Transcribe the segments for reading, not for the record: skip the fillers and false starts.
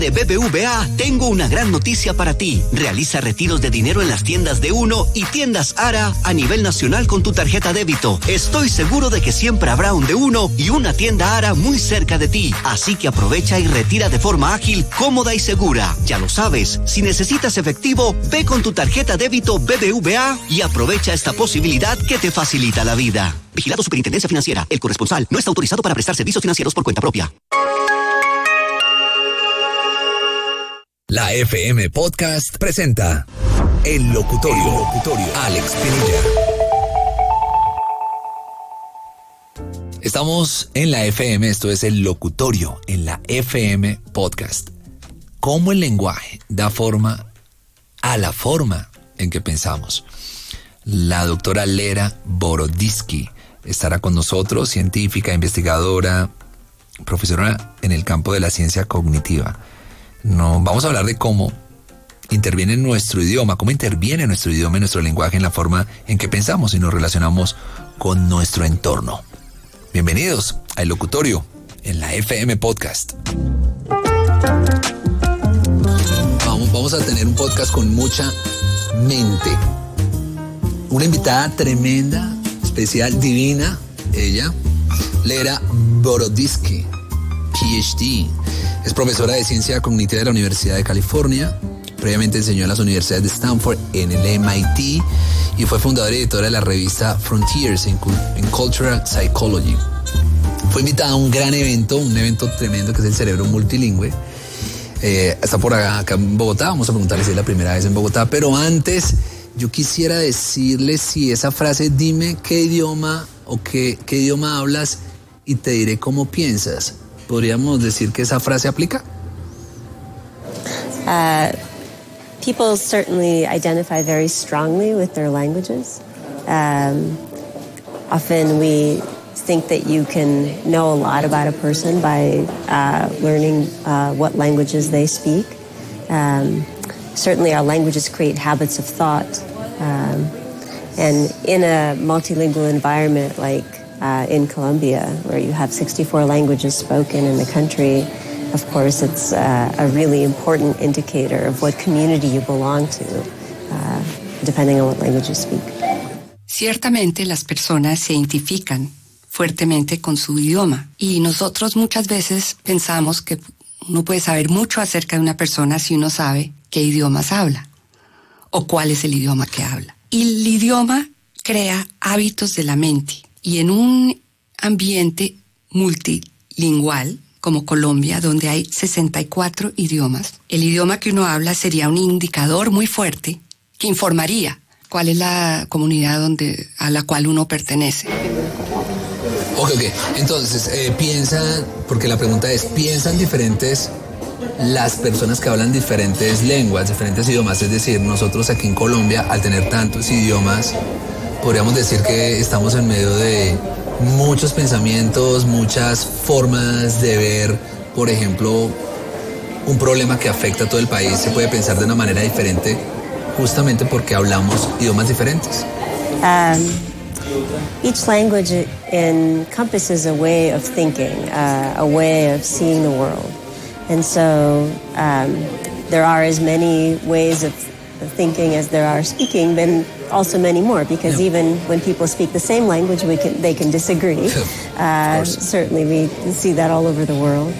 De BBVA, tengo una gran noticia para ti. Realiza retiros de dinero en las tiendas de Uno y tiendas Ara a nivel nacional con tu tarjeta débito. Estoy seguro de que siempre habrá un de Uno y una tienda Ara muy cerca de ti. Así que aprovecha y retira de forma ágil, cómoda y segura. Ya lo sabes, si necesitas efectivo, ve con tu tarjeta débito BBVA y aprovecha esta posibilidad que te facilita la vida. Vigilado Superintendencia Financiera. El corresponsal no está autorizado para prestar servicios financieros por cuenta propia. La FM Podcast presenta El Locutorio. Alex Pinilla. Estamos en la FM, esto es El Locutorio, en la FM Podcast. ¿Cómo el lenguaje da forma a la forma en que pensamos? La doctora Lera Boroditsky estará con nosotros, científica, investigadora, profesora en el campo de la ciencia cognitiva. Vamos a hablar de cómo interviene nuestro idioma, en nuestro lenguaje, en la forma en que pensamos y nos relacionamos con nuestro entorno. Bienvenidos al Locutorio en la FM Podcast. Vamos a tener un podcast con mucha mente. Una invitada tremenda, especial, divina, ella, Lera Boroditsky, PhD. Es profesora de Ciencia Cognitiva de la Universidad de California. Previamente enseñó en las universidades de Stanford, en el MIT, y fue fundadora y editora de la revista Frontiers in Cultural Psychology. Fue invitada a un gran evento, un evento tremendo que es el Cerebro Multilingüe. Está por acá en Bogotá. Vamos a preguntarle si es la primera vez en Bogotá. Pero antes, yo quisiera decirle si esa frase, dime qué idioma o qué idioma hablas y te diré cómo piensas. ¿Podríamos decir que esa frase aplica? People certainly identify very strongly with their languages. Often we think that you can know a lot about a person by learning what languages they speak. Certainly our languages create habits of thought. And in a multilingual environment like in Colombia, where you have 64 languages spoken in the country, of course, it's a really important indicator of what community you belong to, depending on what language you speak. Ciertamente las personas se identifican fuertemente con su idioma y nosotros muchas veces pensamos que uno puede saber mucho acerca de una persona si uno sabe qué idiomas habla o cuál es el idioma que habla. Y el idioma crea hábitos de la mente. Y en un ambiente multilingüal como Colombia, donde hay 64 idiomas, el idioma que uno habla sería un indicador muy fuerte que informaría cuál es la comunidad a la cual uno pertenece. Ok. Entonces, porque la pregunta es, ¿piensan diferentes las personas que hablan diferentes lenguas, diferentes idiomas? Es decir, nosotros aquí en Colombia, al tener tantos idiomas, podríamos decir que estamos en medio de muchos pensamientos, muchas formas de ver, por ejemplo, un problema que afecta a todo el país. Se puede pensar de una manera diferente justamente porque hablamos idiomas diferentes. Each language encompasses a way of thinking, a way of seeing the world. And so there are as many ways of thinking as there are speaking, but also many more, because even when people speak the same language, they can disagree. Certainly we see that all over the world.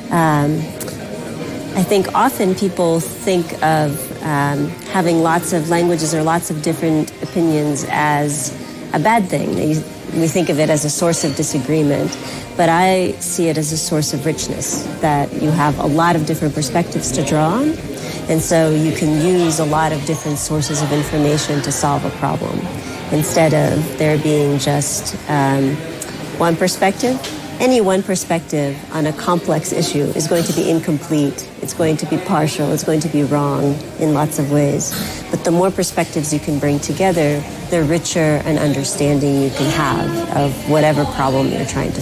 I think often people think of having lots of languages or lots of different opinions as a bad thing. We think of it as a source of disagreement, but I see it as a source of richness, that you have a lot of different perspectives to draw on. And so you can use a lot of different sources of information to solve a problem, instead of there being just one perspective. Any one perspective on a complex issue is going to be incomplete. It's going to be partial. It's going to be wrong in lots of ways. But the more perspectives you can bring together, the richer an understanding you can have of whatever problem you're trying to